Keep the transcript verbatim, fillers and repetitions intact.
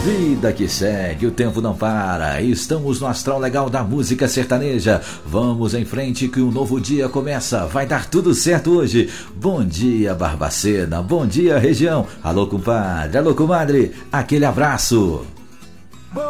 Vida que segue, o tempo não para. Estamos no astral legal da música sertaneja. Vamos em frente que um novo dia começa. Vai dar tudo certo hoje. Bom dia, Barbacena. Bom dia, região. Alô, compadre. Alô, comadre. Aquele abraço.